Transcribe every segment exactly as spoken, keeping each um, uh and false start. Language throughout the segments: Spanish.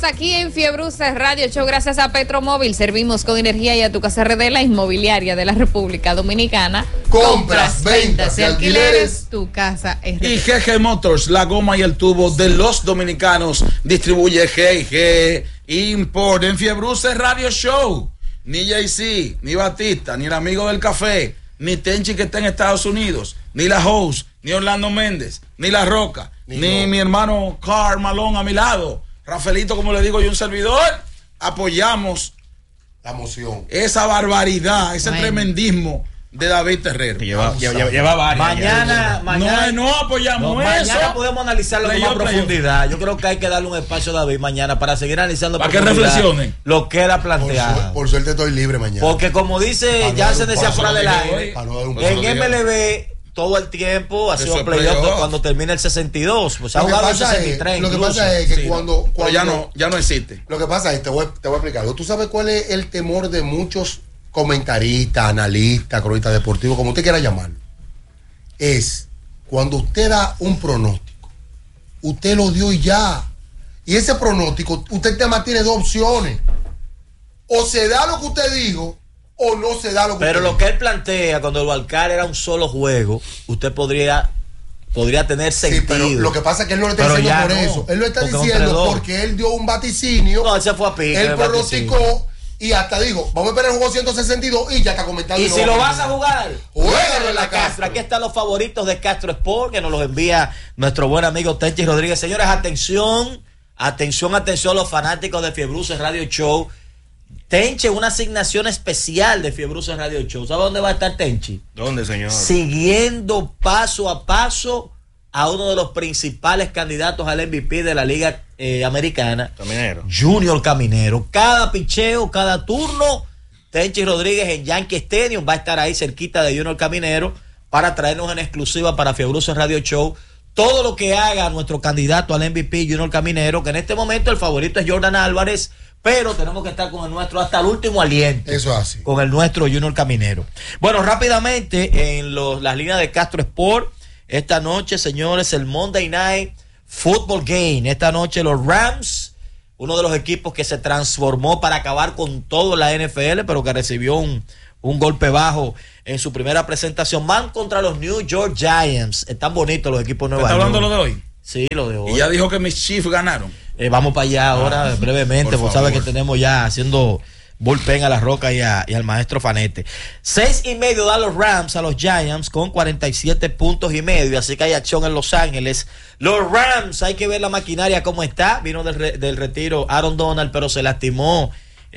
aquí en Fiebruces Radio Show gracias a Petromóvil. Servimos con energía y a tu casa R D, la inmobiliaria de la República Dominicana. Compras, ventas y alquileres. Tu casa R D. Y G G Motors, la goma y el tubo de los dominicanos. Distribuye G G Import en Fiebruces Radio Show. Ni Jay-Z, ni Batista, ni el amigo del café, ni Tenchi que está en Estados Unidos, ni la host, ni Orlando Méndez, ni La Roca, ni, ni no. mi hermano Carl Malone a mi lado. Rafaelito, como le digo yo, un servidor, apoyamos la moción. Esa barbaridad, ese bueno. tremendismo de David Terrero. Lleva, lleva, lleva varias. Mañana, mañana no, no apoyamos no, eso. Mañana podemos analizarlo con más profundidad. Yo creo que hay que darle un espacio a David mañana para seguir analizando para que reflexionen lo que era planteado. Por, su, por suerte estoy libre mañana. Porque como dice, no ya se decía fuera del aire, no en M L B todo el tiempo ha sido playoff play cuando termina el sesenta y dos. Pues ha jugado el sesenta y tres. Es, lo que pasa es que sí, cuando, cuando ya no, ya no existe. Lo que pasa es, te voy, te voy a explicar. ¿Tú sabes cuál es el temor de muchos comentarista, analista, cronista deportivo, como usted quiera llamarlo? Es cuando usted da un pronóstico, usted lo dio y ya, y ese pronóstico, usted te mantiene dos opciones: o se da lo que usted dijo, o no se da lo que pero usted lo dijo. Que él plantea cuando el Balcar era un solo juego, usted podría podría tener sentido. Sí, pero lo que pasa es que él no lo está diciendo por no, eso, él lo está diciendo porque él dio un vaticinio, no, él se fue a pique, él pronosticó. Y hasta digo, vamos a esperar el juego ciento sesenta y dos y ya está comentando. Y si lo vas a jugar, juégalo en la Castro. Castro. Aquí están los favoritos de Castro Sport, que nos los envía nuestro buen amigo Tenchi Rodríguez. Señores, atención, atención, atención, los fanáticos de Fiebruces Radio Show. Tenchi, una asignación especial de Fiebruces Radio Show. ¿Sabe dónde va a estar Tenchi? ¿Dónde, señor? Siguiendo paso a paso a uno de los principales candidatos al M V P de la Liga eh, Americana, Caminero. Junior Caminero. Cada picheo, cada turno, Tenchi Rodríguez en Yankee Stadium va a estar ahí cerquita de Junior Caminero para traernos en exclusiva para Fiebruces Radio Show todo lo que haga nuestro candidato al M V P Junior Caminero, que en este momento el favorito es Jordan Álvarez, pero tenemos que estar con el nuestro hasta el último aliento. Eso es así. Con el nuestro Junior Caminero. Bueno, rápidamente en los, las líneas de Castro Sport. Esta noche, señores, el Monday Night Football Game. Esta noche los Rams, uno de los equipos que se transformó para acabar con todo en la N F L, pero que recibió un, un golpe bajo en su primera presentación, van contra los New York Giants. Están bonitos los equipos nuevos. ¿Está hablando lo de hoy? Sí, lo de hoy. Y ya dijo que mis Chiefs ganaron. Eh, vamos para allá ahora, ah, brevemente, porque sabes que tenemos ya haciendo bullpen a La Roca y, a, y al maestro Fanete. Seis y medio da los Rams a los Giants con cuarenta y siete puntos y medio, así que hay acción en Los Ángeles. Los Rams, hay que ver la maquinaria cómo está. Vino del, re, del retiro Aaron Donald, pero se lastimó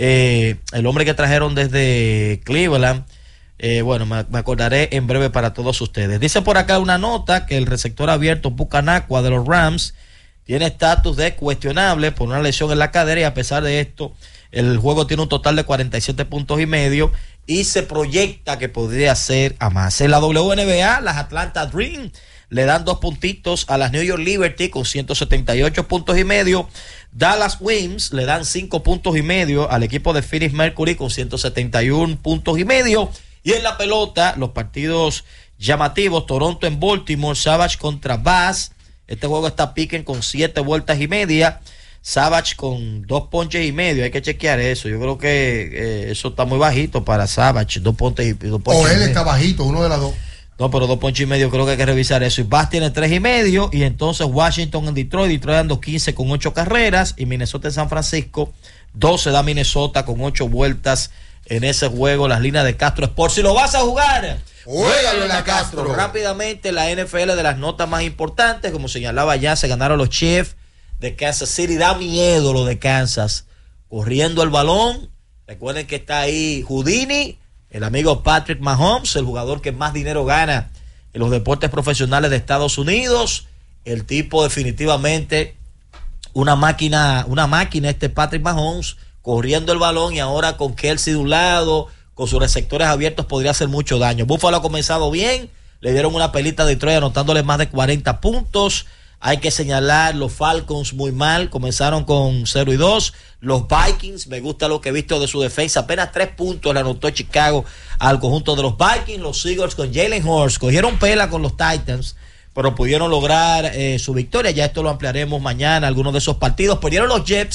eh, el hombre que trajeron desde Cleveland. Eh, bueno, me, me acordaré en breve para todos ustedes. Dice por acá una nota que el receptor abierto Pucanacua de los Rams tiene estatus de cuestionable por una lesión en la cadera, y a pesar de esto el juego tiene un total de cuarenta y siete puntos y medio y se proyecta que podría ser a más. En la W N B A, las Atlanta Dream le dan dos puntitos a las New York Liberty con ciento setenta y ocho puntos y medio. Dallas Wings le dan cinco puntos y medio al equipo de Phoenix Mercury con ciento setenta y uno puntos y medio. Y en la pelota, los partidos llamativos: Toronto en Baltimore, Savage contra Bass. Este juego está piquen con siete vueltas y media. Savage con dos ponches y medio, hay que chequear eso. Yo creo que eh, eso está muy bajito para Savage, dos ponches y dos ponches. O él y está bajito, uno de las dos. No, pero dos ponches y medio, creo que hay que revisar eso. Y Bass tiene tres y medio, y entonces Washington en Detroit, Detroit dando quince con ocho carreras, y Minnesota en San Francisco, doce da Minnesota con ocho vueltas en ese juego. Las líneas de Castro Sport. Si lo vas a jugar, juégalo en la Castro. Castro. Rápidamente, la N F L de las notas más importantes, como señalaba ya, se ganaron los Chiefs de Kansas City. Da miedo lo de Kansas corriendo el balón. Recuerden que está ahí Houdini, el amigo Patrick Mahomes, el jugador que más dinero gana en los deportes profesionales de Estados Unidos. El tipo definitivamente una máquina, una máquina este Patrick Mahomes, corriendo el balón, y ahora con Kelsey de un lado, con sus receptores abiertos, podría hacer mucho daño. Buffalo ha comenzado bien, le dieron una pelita a Detroit anotándole más de cuarenta puntos. Hay que señalar los Falcons muy mal, comenzaron con cero y dos. Los Vikings, me gusta lo que he visto de su defensa, apenas tres puntos le anotó Chicago al conjunto de los Vikings. Los Eagles con Jalen Hurts cogieron pela con los Titans, pero pudieron lograr eh, su victoria. Ya esto lo ampliaremos mañana, algunos de esos partidos. Perdieron los Jets,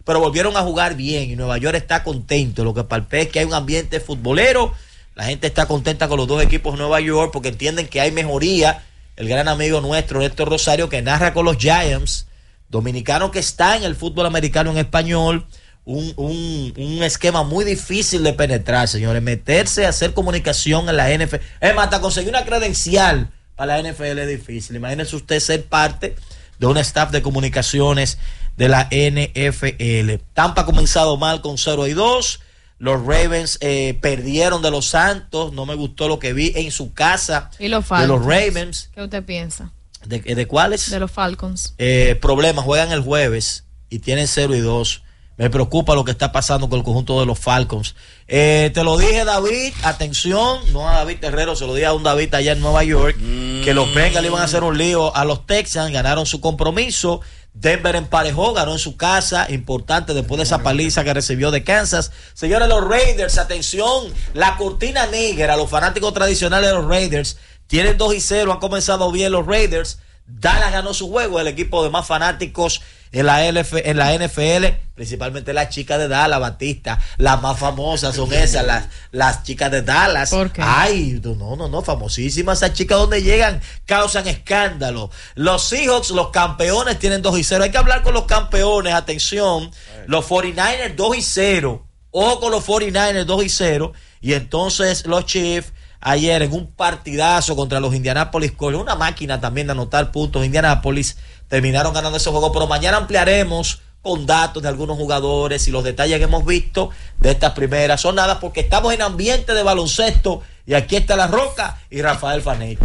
pero volvieron a jugar bien y Nueva York está contento. Lo que palpea es que hay un ambiente futbolero, la gente está contenta con los dos equipos de Nueva York porque entienden que hay mejoría. El gran amigo nuestro, Néstor Rosario, que narra con los Giants, dominicano que está en el fútbol americano en español, un, un, un esquema muy difícil de penetrar, señores, meterse a hacer comunicación en la N F L. Es más, hasta conseguir una credencial para la N F L es difícil. Imagínense usted ser parte de un staff de comunicaciones de la N F L. Tampa ha comenzado mal con cero y dos. Los Ravens eh, perdieron de los Santos. No me gustó lo que vi en su casa. ¿Y los Falcons? De los Ravens. ¿Qué usted piensa? ¿De, de cuáles? De los Falcons. Eh, problemas, juegan el jueves y tienen cero y dos. Me preocupa lo que está pasando con el conjunto de los Falcons. Eh, te lo dije, David, atención, no a David Terrero, se lo dije a un David allá en Nueva York, mm. que los Bengals iban a hacer un lío a los Texans, ganaron su compromiso. Denver emparejó, ganó en su casa, importante después de esa paliza que recibió de Kansas. Señores, los Raiders, atención, la cortina negra, los fanáticos tradicionales de los Raiders tienen dos y cero, han comenzado bien los Raiders. Dallas ganó su juego, el equipo de más fanáticos en la, L F, en la N F L, principalmente las chicas de Dallas, Batista, las más famosas son esas, las, las chicas de Dallas. ¿Por qué? Ay, no, no, no, famosísimas esas chicas, donde llegan causan escándalo. Los Seahawks, los campeones, tienen dos y cero. Hay que hablar con los campeones, atención. Los cuarenta y nueve ers dos y cero. Ojo con los cuarenta y nueve ers dos y cero. Y entonces los Chiefs ayer en un partidazo contra los Indianapolis Colts, una máquina también de anotar puntos. Indianapolis terminaron ganando ese juego, pero mañana ampliaremos con datos de algunos jugadores y los detalles que hemos visto de estas primeras jornadas, porque estamos en ambiente de baloncesto y aquí está La Roca y Rafael Fanetti.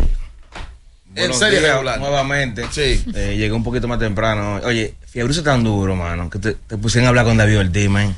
En serio que hablar nuevamente. Sí. Eh, llegué un poquito más temprano. Oye, Fiebre es tan duro, mano, que te, te pusieron a hablar con David Ortiz, man.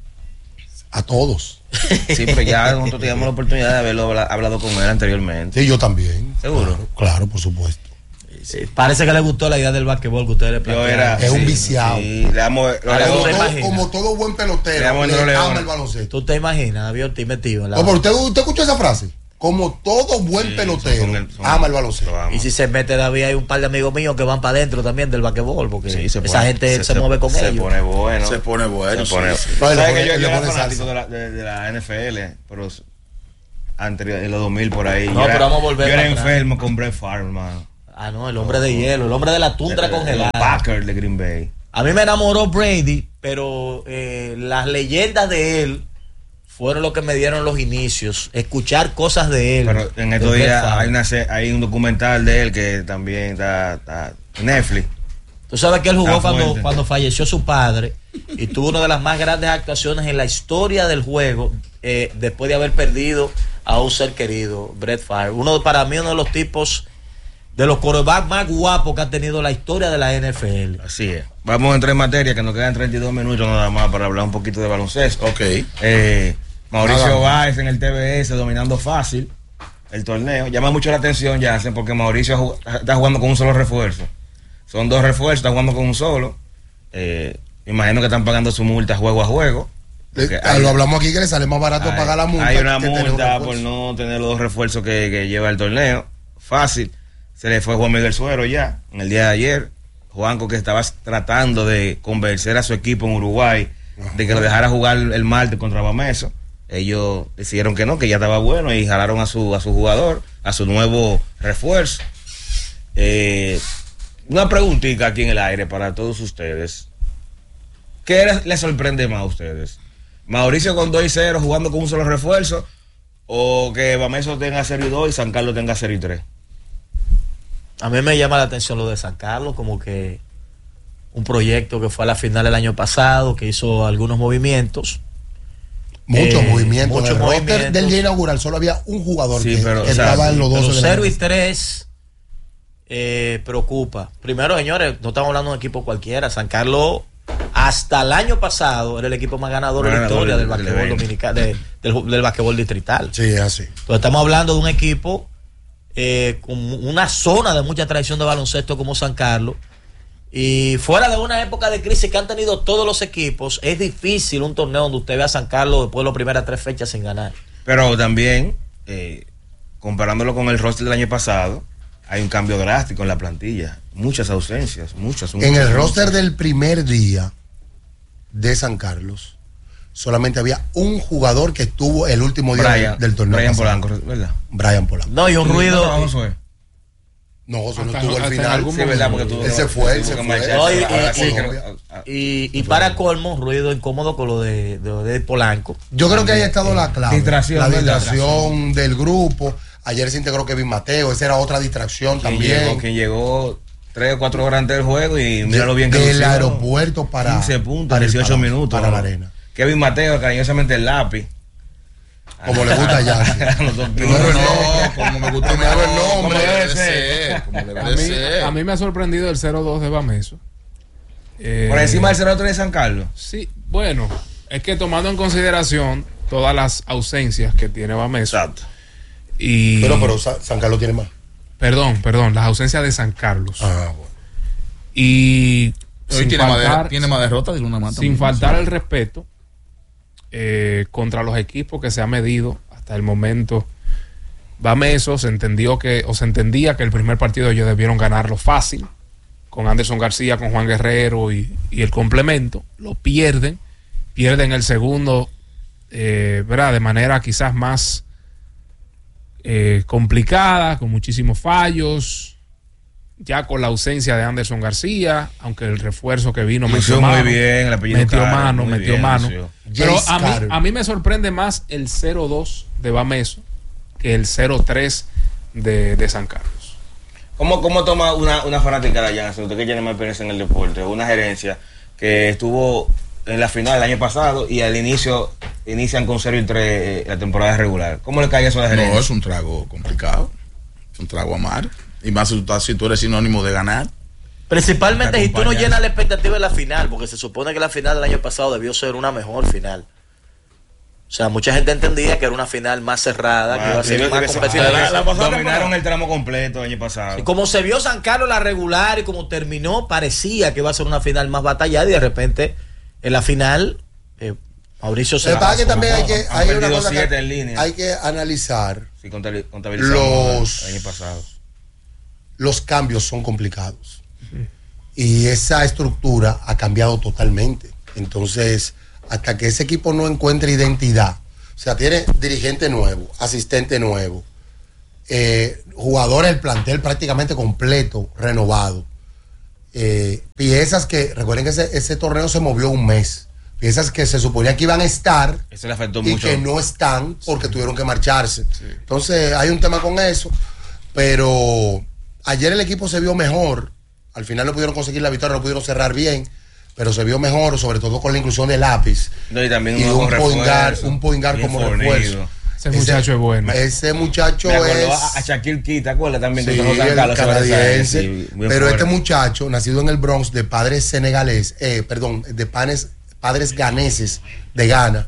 A todos. Sí, pero ya nosotros teníamos la oportunidad de haberlo hablado con él anteriormente. Sí, yo también. ¿Seguro? Claro, claro, por supuesto. Sí, parece que le gustó la idea del basquetbol que ustedes le plantearon. Es sí, un viciado. Sí, le damos, como, todo, como todo buen pelotero, le, le ama el baloncesto. ¿Tú te imaginas, David Ortiz metido en la... No, pero usted, usted escuchó esa frase. Como todo buen sí, pelotero, son el, son ama el baloncesto. Y si se mete David, hay un par de amigos míos que van para adentro también del basquetbol, porque sí, se pone, esa gente se, se, se mueve con se ellos. Se pone bueno. Se pone bueno. Se pone, sí, sí. No, ¿sabes que yo, yo era fanático de la, de, de la N F L? Pero antes de los dos mil por ahí. No, yo pero era, vamos a volver. Yo era enfermo con Brett Favre, hermano. Ah, no, el hombre de hielo, el hombre de la tundra de, congelada. El Packers de Green Bay. A mí me enamoró Brady, pero eh, las leyendas de él fueron lo que me dieron los inicios, escuchar cosas de él. Pero en estos días hay, una, hay un documental de él que también está, está en Netflix. Tú sabes que él jugó cuando, cuando falleció su padre y tuvo una de las más grandes actuaciones en la historia del juego, eh, después de haber perdido a un ser querido, Brett Favre. Uno, para mí, uno de los tipos de los quarterbacks más guapos que ha tenido la historia de la N F L. Así es. Vamos a entrar en materia, que nos quedan treinta y dos minutos nada más para hablar un poquito de baloncesto. Ok. Eh, Mauricio Báez en el T B S dominando fácil el torneo. Llama mucho la atención, Jansen, porque Mauricio está jugando con un solo refuerzo. Son dos refuerzos, está jugando con un solo. Eh, imagino que están pagando su multa juego a juego. Le, hay, lo hablamos aquí que le sale más barato hay, pagar la multa. Hay una multa por no tener los dos refuerzos que, que lleva el torneo. Fácil. Se le fue Juan Miguel Suero ya, en el día de ayer. Juanco, que estaba tratando de convencer a su equipo en Uruguay de que lo dejara jugar el martes contra Bameso. Ellos decidieron que no, que ya estaba bueno y jalaron a su a su jugador, a su nuevo refuerzo. Eh, una preguntita aquí en el aire para todos ustedes. ¿Qué les, les sorprende más a ustedes? ¿Mauricio con dos y cero jugando con un solo refuerzo? ¿O que Bameso tenga cero y dos y San Carlos tenga cero y tres? A mí me llama la atención lo de San Carlos, como que un proyecto que fue a la final el año pasado, que hizo algunos movimientos. Muchos eh, movimientos. Muchos movimientos. Del día inaugural solo había un jugador sí, que, pero, que o sea, estaba en los dos. cero y tres eh, preocupa. Primero, señores, no estamos hablando de un equipo cualquiera. San Carlos, hasta el año pasado, era el equipo más ganador de la historia del basquetbol dominicano, de, del, del basquetbol distrital. Sí, es así. Entonces, estamos hablando de un equipo eh, con una zona de mucha tradición de baloncesto como San Carlos. Y fuera de una época de crisis que han tenido todos los equipos, es difícil un torneo donde usted vea a San Carlos después de las primeras tres fechas sin ganar. Pero también, eh, comparándolo con el roster del año pasado, hay un cambio drástico en la plantilla. Muchas ausencias, muchas. En el roster del primer día, de San Carlos, solamente había un jugador que estuvo el último día Brian, del, del torneo. Brian pasado. Polanco, ¿verdad? Brian Polanco. No, y un ruido. No, no, fue. No, José no Hasta- estuvo al hasta en final. algún Sí, ¿verdad? Porque tú, Él se fue, él se tuvo que fue. marcharse. No, y- Ahora y- sí y- creo- ah, Y, y para colmo, ruido incómodo con lo de, de, de Polanco. Yo creo que ahí ha estado la clave. Distracción, la ¿verdad? distracción del grupo. Ayer se integró Kevin Mateo, esa era otra distracción quien también. llegó, quien llegó tres o cuatro horas antes del juego y míralo bien que Del lució. aeropuerto para quince puntos, para el dieciocho Palacio, minutos. para la arena. Kevin Mateo, cariñosamente el lápiz. Como le gusta ya. Los dos Primero el no, nombre. como me gusta Primero el como nombre. debe ser, como debe A de mí, ser. a mí me ha sorprendido el cero dos de Bameso. Eh, Por encima del cero tres de San Carlos. Sí, bueno, es que tomando en consideración todas las ausencias que tiene Bameso. Exacto. Y, Pero, pero Sa- San Carlos tiene más. Perdón, perdón, las ausencias de San Carlos. Ah, bueno. Y Hoy sin tiene, más faltar, de, tiene más derrotas de una mata. sin faltar el respeto eh, contra los equipos que se ha medido hasta el momento. Bameso se entendió que, o se entendía que el primer partido ellos debieron ganarlo fácil, con Anderson García, con Juan Guerrero y, y el complemento. Lo pierden, pierden el segundo, eh, ¿verdad? De manera quizás más eh, complicada, con muchísimos fallos, ya con la ausencia de Anderson García, aunque el refuerzo que vino Lució metió muy mano, bien, el apellido metió Caro, mano, muy metió bien, mano. lució. Pero Jace a mí, Carter. a mí me sorprende más el cero dos de Bameso que el cero tres de, de San Carlos. ¿Cómo, cómo toma una, una fanática de Janssen, usted que tiene más experiencia en el deporte, una gerencia que estuvo en la final del año pasado y al inicio inician con cero y tres la temporada regular? ¿Cómo le cae eso a la gerencia? No, es un trago complicado. Es un trago amar. Y más si tú, estás- si tú eres sinónimo de ganar. Principalmente Te si tú no acompañan. llenas la expectativa de la final, porque se supone que la final del año pasado debió ser una mejor final. O sea, mucha gente entendía que era una final más cerrada, que iba a ser más competitiva. la- la pasada Dominaron temporada. el tramo completo el año pasado. Y como se vio San Carlos la regular y como terminó, parecía que iba a ser una final más batallada y de repente en la final eh, Mauricio se Lo que pasa es que también hay que, Han hay una perdido cosa siete que en línea. hay que analizar. Sí, contabil- contabilizamos Los- el año pasado. Los cambios son complicados. Y esa estructura ha cambiado totalmente. Entonces, hasta que ese equipo no encuentre identidad, o sea, tiene dirigente nuevo, asistente nuevo, eh, jugadores del plantel prácticamente completo, renovado, eh, piezas que, recuerden que ese, ese torneo se movió un mes, piezas que se suponía que iban a estar Eso le afectó y mucho. que no están porque tuvieron que marcharse. Entonces, hay un tema con eso, pero ayer el equipo se vio mejor. Al final no pudieron conseguir la victoria, no pudieron cerrar bien, pero se vio mejor, sobre todo con la inclusión de lápiz. No, y también y nuevo un point guard, refuerzo, un point guard bien como fornido. refuerzo. Ese muchacho es bueno. Ese muchacho Me acordó es a, a Shaquille Key, ¿te acuerdas también? sí, que trajo San el Carlos sobre esa área? canadiense, Sí, muy pero fuerte. este muchacho, nacido en el Bronx, de padres senegalés, eh, perdón, de panes, padres ganeses de Ghana,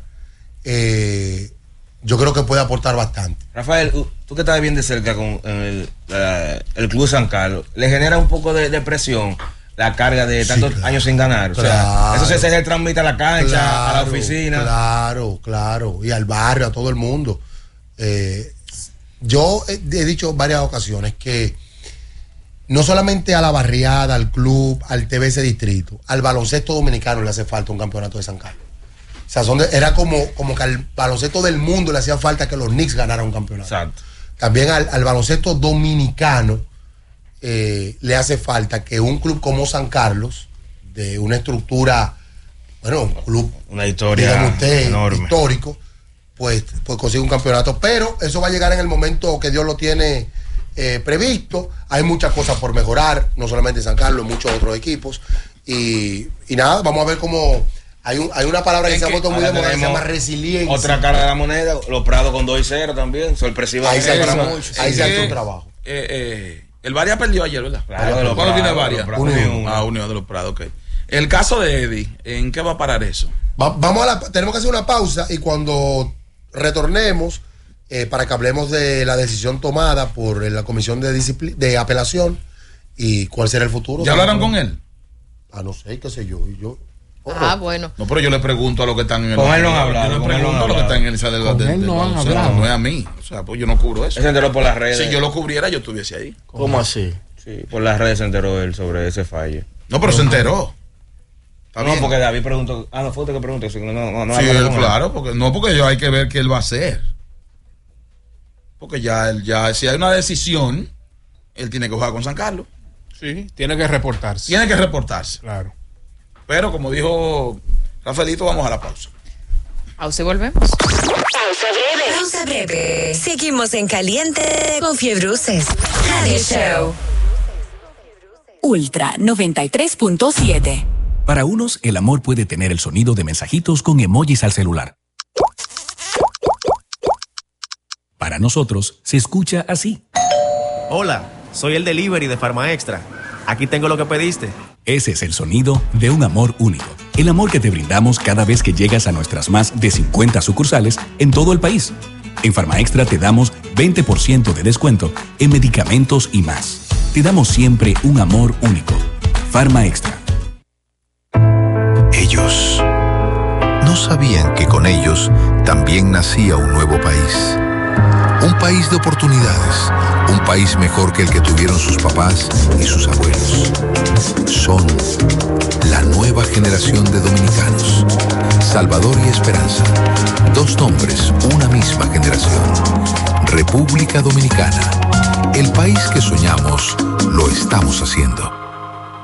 eh, yo creo que puede aportar bastante. Rafael, u- tú que estás bien de cerca con el, la- el Club San Carlos, ¿le genera un poco de, de presión la carga de Sí, tantos claro. años sin ganar? O sea, Claro. eso se, se transmite a la cancha, a la Claro, oficina. Claro, claro, y al barrio, a todo el mundo. Eh, yo he, he dicho varias ocasiones que no solamente a la barriada, al club, al T V S Distrito, al baloncesto dominicano le hace falta un campeonato de San Carlos. O sea, son de- era como, como que al baloncesto del mundo le hacía falta que los Knicks ganaran un campeonato. Exacto. También al, al baloncesto dominicano eh, le hace falta que un club como San Carlos, de una estructura, bueno, un club, Una historia dígame usted, enorme. histórico, pues, pues consigue un campeonato. Pero eso va a llegar en el momento que Dios lo tiene eh, previsto. Hay muchas cosas por mejorar, no solamente San Carlos, muchos otros equipos. Y, y nada, vamos a ver cómo... Hay, un, hay una palabra que Es se ha que puesto muy de ahora moda que se tenemos llama resiliencia. Otra cara de la moneda, los Prados con dos y cero también, sorpresiva. Ahí se para hace- muchos. ahí se Es hace que, un trabajo. eh, eh, el Varia perdió ayer, ¿verdad? Claro, de los ¿Cuándo tiene Prados, Varia? los Prados, Uno y uno. uno. Ah, Unión de los Prados, ok. El caso de Eddie, ¿en qué va a parar eso? Va- vamos a la, tenemos que hacer una pausa y cuando retornemos eh, para que hablemos de la decisión tomada por la comisión de discipli- de apelación y cuál será el futuro. ¿Ya hablaron con él? Ah, no sé, qué sé yo. Y yo oh, Ah, bueno. No, pero yo le pregunto a los que están en el... Con él no han hablado, Yo le con él no han pregunto a los que hablado. están en el sala de Con del- él del no han baloncesto, hablado. no es a mí. O sea, pues yo no cubro eso. Él se enteró por las redes. Si yo lo cubriera, yo estuviese ahí. ¿Cómo así? Sí, por las redes se enteró él sobre ese fallo. No, pero se enteró. Está no, bien. porque David preguntó. Ah, no fue usted que preguntó. Si no, no, no, Sí, no, no, no, claro, porque no, porque yo hay que ver qué él va a hacer. Porque ya él, ya, si hay una decisión, él tiene que jugar con San Carlos. Sí, tiene que reportarse. Tiene que reportarse. Claro. Pero como dijo Rafaelito, vamos a la pausa. Pausa y volvemos. Pausa breve. Pausa breve. Seguimos en caliente con Fiebruces. Radio Show. Ultra noventa y tres punto siete. Para unos, el amor puede tener el sonido de mensajitos con emojis al celular. Para nosotros, se escucha así. Hola, soy el delivery de Farma Extra. Aquí tengo lo que pediste. Ese es el sonido de un amor único. El amor que te brindamos cada vez que llegas a nuestras más de cincuenta sucursales en todo el país. En Farma Extra te damos veinte por ciento de descuento en medicamentos y más. Te damos siempre un amor único. Farma Extra. Ellos no sabían que con ellos también nacía un nuevo país. Un país de oportunidades, un país mejor que el que tuvieron sus papás y sus abuelos. Son la nueva generación de dominicanos. Salvador y Esperanza. Dos nombres, una misma generación. República Dominicana. El país que soñamos, lo estamos haciendo.